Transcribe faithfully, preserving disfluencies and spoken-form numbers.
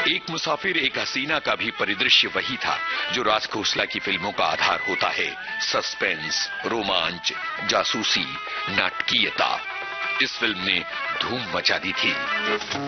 एक मुसाफिर एक हसीना का भी परिदृश्य वही था जो राज खोसला की फिल्मों का आधार होता है। सस्पेंस, रोमांच, जासूसी, नाटकीयता। इस फिल्म ने धूम मचा दी थी।